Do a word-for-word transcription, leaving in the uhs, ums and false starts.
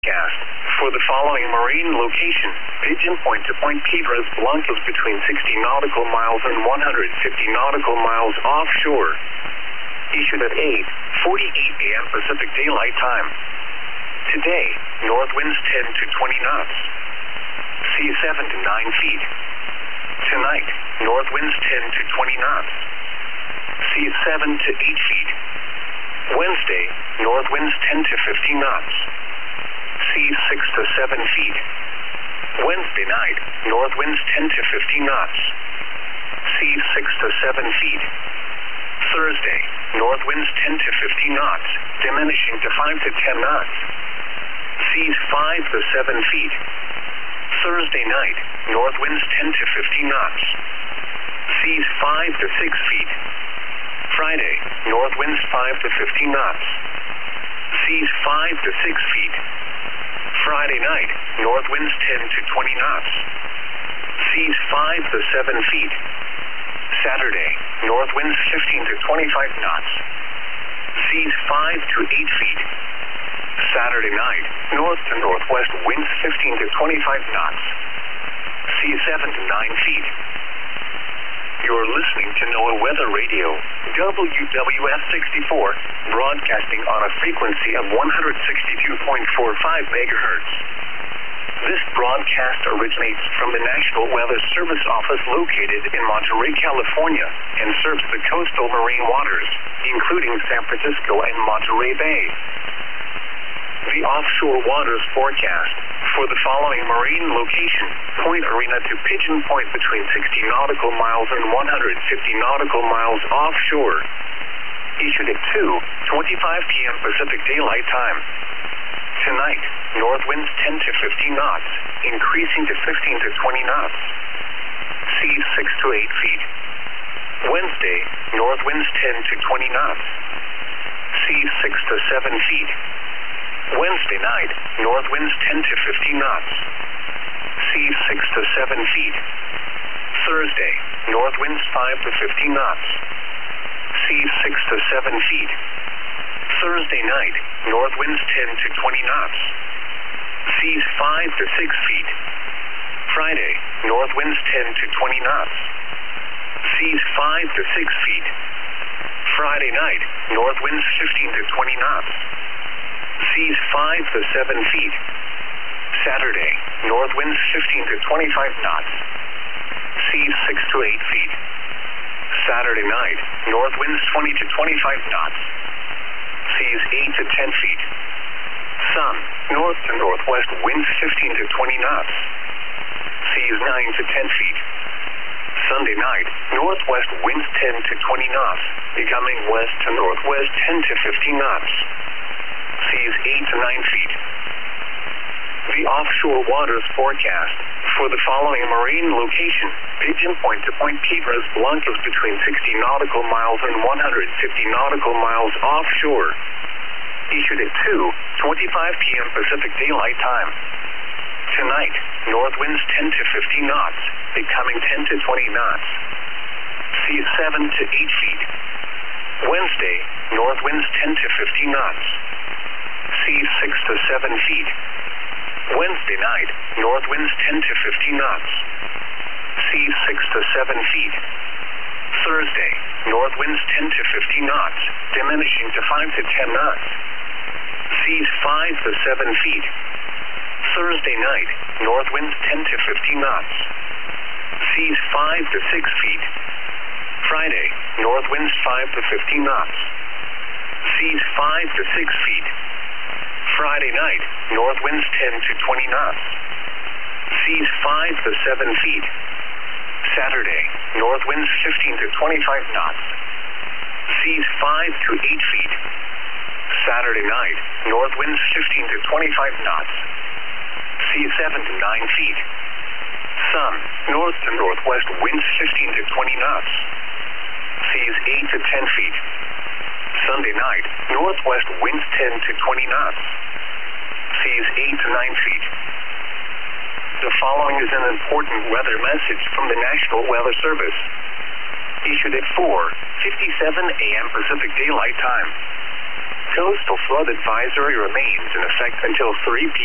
forecast for the following marine location: Pigeon Point to Point Piedras Blancas between sixty nautical miles and one hundred fifty nautical miles offshore. Issued at eight forty-eight a m Pacific Daylight Time. Today, north winds ten to twenty knots. Sea seven to nine feet. Tonight, north winds ten to twenty knots. Sea seven to eight feet. Wednesday, north winds ten to fifteen knots. Sea six to seven feet. Wednesday night, north winds ten to fifteen knots. Sea six to seven feet. Thursday, north winds ten to fifteen knots, diminishing to five to ten knots. Seas five to seven feet. Thursday night, north winds ten to fifteen knots. Seas five to six feet. Friday, north winds five to fifteen knots. Seas five to six feet. Friday night, north winds ten to twenty knots. Seas five to seven feet. Saturday, north winds fifteen to twenty-five knots. Seas five to eight feet. Saturday night, north to northwest winds fifteen to twenty-five knots. Seas seven to nine feet. You're listening to NOAA Weather Radio, W W F sixty-four, broadcasting on a frequency of one hundred sixty-two point four five megahertz. This broadcast originates from the National Weather Service office located in Monterey, California, and serves the coastal marine waters, including San Francisco and Monterey Bay. The offshore waters forecast for the following marine location: Point Arena to Pigeon Point between sixty nautical miles and one hundred fifty nautical miles offshore. Issued at two twenty-five p m Pacific Daylight Time. Tonight, north winds ten to fifteen knots, increasing to fifteen to twenty knots. Seas six to eight feet. Wednesday, north winds ten to twenty knots. Seas six to seven feet. Wednesday night, north winds ten to fifteen knots. Seas six to seven feet. Thursday, north winds five to fifteen knots. Seas six to seven feet. Thursday night, north winds ten to twenty knots. Seas five to six feet. Friday, north winds ten to twenty knots. Seas five to six feet. Friday night, north winds fifteen to twenty knots. Seas five to seven feet. Saturday, north winds fifteen to twenty-five knots. Seas six to eight feet. Saturday night, north winds twenty to twenty-five knots. Seas eight to ten feet. Sun, north to northwest winds fifteen to twenty knots. Seas nine to ten feet. Sunday night, northwest winds ten to twenty knots, becoming west to northwest ten to fifteen knots. Seas eight to nine feet. The offshore waters forecast for the following marine location: Pigeon Point to Point Piedras Blancas between sixty nautical miles and one hundred fifty nautical miles offshore. Issued at two twenty-five p m Pacific Daylight Time. Tonight, north winds ten to fifteen knots, becoming ten to twenty knots. Seas seven to eight feet. Wednesday, north winds ten to fifteen knots. Seas six to seven feet. Wednesday night, north winds ten to fifteen knots. Seas six to seven feet. Thursday, north winds ten to fifteen knots, diminishing to five to ten knots. Seas five to seven feet. Thursday night, north winds ten to fifteen knots. Seas five to six feet. Friday, north winds five to fifteen knots. Seas five to six feet. Friday night, north winds ten to twenty knots. Seas five to seven feet. Saturday, north winds fifteen to twenty-five knots. Seas five to eight feet. Saturday night, north winds fifteen to twenty-five knots. Seas seven to nine feet. Sun, north to northwest winds fifteen to twenty knots. Seas eight to ten feet. Sunday night, northwest winds ten to twenty knots. Seas eight to nine feet. The following is an important weather message from the National Weather Service. Issued at four fifty-seven a m Pacific Daylight Time. Coastal flood advisory remains in effect until three p m